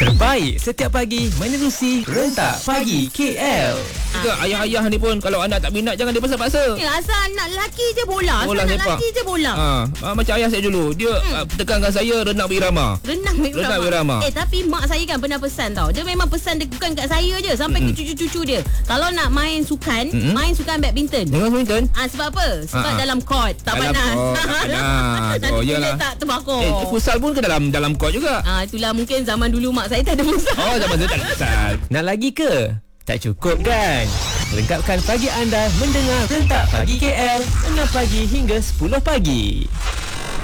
Terbaik setiap pagi menerusi Rentak Pagi KL. Juga ayah-ayah ni pun kalau anak tak minat jangan dipaksa-paksa. Asal anak lelaki je bola. Bola Asal anak sepak. lelaki je bola. Macam ayah saya dulu. Dia tekankan saya renang berirama. Renang Renang berirama. tapi mak saya kan pernah pesan tau. Dia memang pesan dia bukan kat saya je, sampai ke cucu-cucu dia. Kalau nak main sukan, main sukan badminton. Jangan badminton. Sebab apa? Sebab dalam court tak Dalam panas. court tak panas. Nanti Oh, kulit yalah. tak terbakar. Futsal pun ke dalam court juga. Itulah mungkin zaman dulu mak saya tak ada futsal. Oh, zaman saya tak ada futsal. Nak lagi ke? Tak cukup kan? Lengkapkan pagi anda mendengar Rentak Pagi KL 6 pagi hingga 10 pagi.